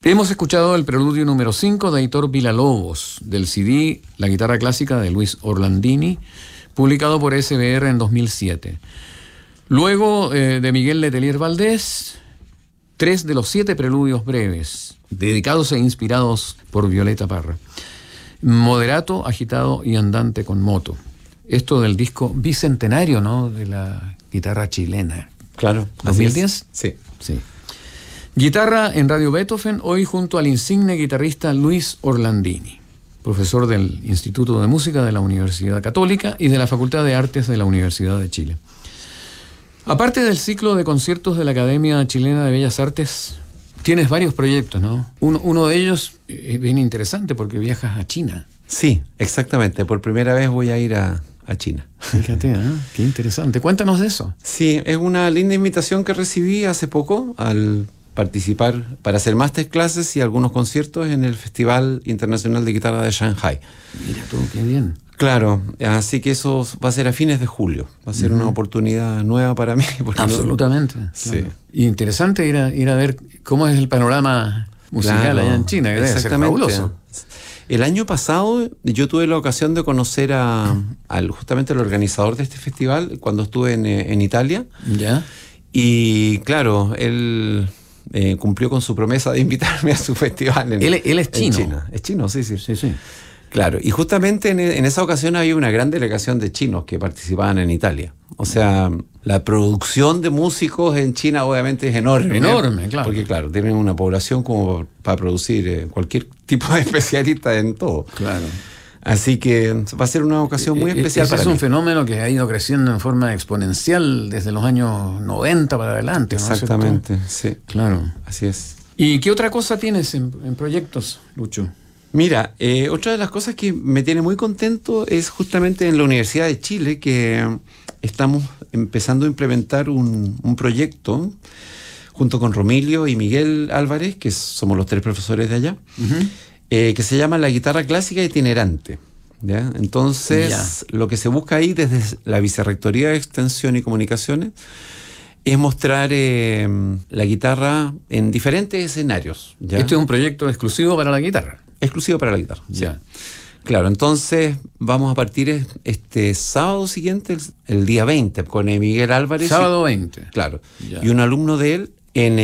Hemos escuchado el preludio número 5 de Heitor Villa-Lobos, del CD La guitarra clásica de Luis Orlandini, publicado por SBR en 2007. Luego, de Miguel Letelier Valdés, 3 de los 7 preludios breves, dedicados e inspirados por Violeta Parra. Moderato, agitado y andante con moto. Esto del disco bicentenario, ¿no?, de la guitarra chilena. Claro. ¿2010? Sí. Sí. Guitarra en Radio Beethoven, hoy junto al insigne guitarrista Luis Orlandini, profesor del Instituto de Música de la Universidad Católica y de la Facultad de Artes de la Universidad de Chile. Aparte del ciclo de conciertos de la Academia Chilena de Bellas Artes, tienes varios proyectos, ¿no? Uno de ellos es bien interesante porque viajas a China. Sí, exactamente. Por primera vez voy a ir a China. Fíjate, ¿eh? Qué interesante. Cuéntanos de eso. Sí, es una linda invitación que recibí hace poco al participar para hacer masterclasses y algunos conciertos en el Festival Internacional de Guitarra de Shanghai. Mira tú, qué bien. Claro, así que eso va a ser a fines de julio. Va a ser una oportunidad nueva para mí. Absolutamente. Sí. Claro. Y interesante ir a ver cómo es el panorama musical allá en China, que debe ser fabuloso. El año pasado yo tuve la ocasión de conocer justamente al organizador de este festival cuando estuve en Italia. ¿Ya? Y claro, él cumplió con su promesa de invitarme a su festival. Él es chino. En China. Es chino, sí. Sí. Claro, y justamente en esa ocasión había una gran delegación de chinos que participaban en Italia. O sea, la producción de músicos en China obviamente es enorme. Enorme, claro. Porque claro, tienen una población como para producir cualquier tipo de especialista en todo. Claro. Así que va a ser una ocasión muy especial para mí. Es un fenómeno que ha ido creciendo en forma exponencial desde los años 90 para adelante, ¿no? Exactamente, sí. Claro. Así es. ¿Y qué otra cosa tienes en proyectos, Lucho? Mira, otra de las cosas que me tiene muy contento es justamente en la Universidad de Chile, que estamos empezando a implementar un proyecto junto con Romilio y Miguel Álvarez, que somos los 3 profesores de allá, que se llama La guitarra clásica itinerante. ¿Ya? Entonces, lo que se busca ahí desde la Vicerrectoría de Extensión y Comunicaciones es mostrar la guitarra en diferentes escenarios. ¿Ya? Este es un proyecto exclusivo para la guitarra. Exclusivo para la guitarra. Ya. Sí. Claro, entonces vamos a partir este sábado siguiente, el día 20, con Miguel Álvarez. Sábado 20. Claro. Ya. Y un alumno de él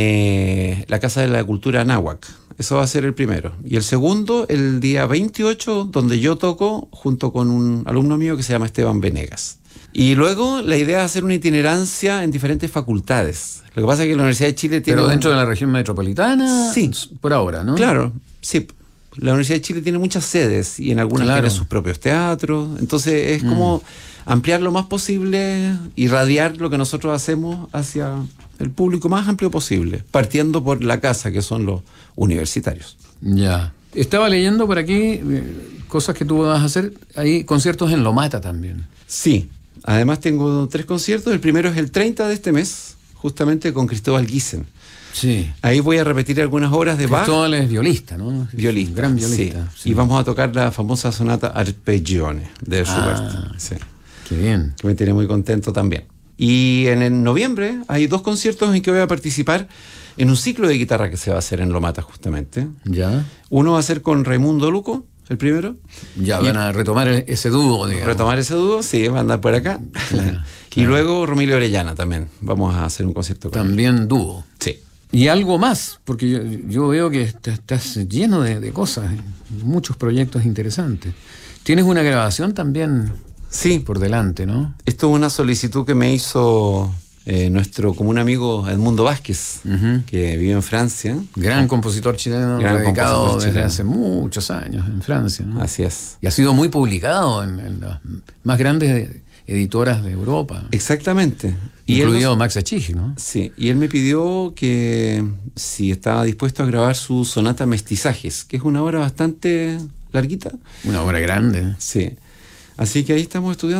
en la Casa de la Cultura Anáhuac. Eso va a ser el primero. Y el segundo, el día 28, donde yo toco junto con un alumno mío que se llama Esteban Venegas. Y luego la idea es hacer una itinerancia en diferentes facultades. Lo que pasa es que la Universidad de Chile tiene... ¿Pero dentro de la región metropolitana? Sí. Por ahora, ¿no? Claro, sí. La Universidad de Chile tiene muchas sedes y en algunas tiene sus propios teatros. Entonces es como ampliar lo más posible, irradiar lo que nosotros hacemos hacia el público más amplio posible, partiendo por la casa, que son los universitarios. Ya. Estaba leyendo por aquí cosas que tú vas a hacer. Hay conciertos en Lomata también. Sí. Además tengo 3 conciertos. El primero es el 30 de este mes, justamente con Cristóbal Giesen. Sí. Ahí voy a repetir algunas obras de Bach. Cristóbal es violista, ¿no? Violista. Gran violista. Sí. Y vamos a tocar la famosa sonata Arpeggione de Schubert. Sí. Qué bien. Que me tiene muy contento también. Y en noviembre hay 2 conciertos en que voy a participar en un ciclo de guitarra que se va a hacer en Lomata justamente. Ya. Uno va a ser con Raimundo Luco, el primero. Ya van a retomar ese dúo, digamos. Retomar ese dúo, sí, va a andar por acá. Claro. Y luego Romilio Orellana también. Vamos a hacer un concierto con También él. dúo. Sí. Y algo más, porque yo veo que estás lleno de cosas, muchos proyectos interesantes. Tienes una grabación también por delante, ¿no? Esto es una solicitud que me hizo nuestro común amigo Edmundo Vázquez, que vive en Francia. Gran compositor chileno, radicado desde hace muchos años en Francia, ¿no? Así es. Y ha sido muy publicado en las más grandes editoras de Europa. Exactamente. Incluido Max Achigi, ¿no? Sí, y él me pidió que si estaba dispuesto a grabar su sonata Mestizajes, que es una obra bastante larguita. Una obra grande. Sí. Así que ahí estamos estudiando.